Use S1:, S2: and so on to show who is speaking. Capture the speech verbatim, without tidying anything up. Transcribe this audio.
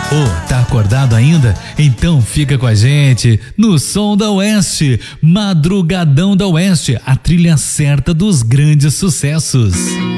S1: Ô, tá acordado ainda? Então fica com a gente no Som da Oeste, Madrugadão da Oeste, a trilha certa dos grandes sucessos.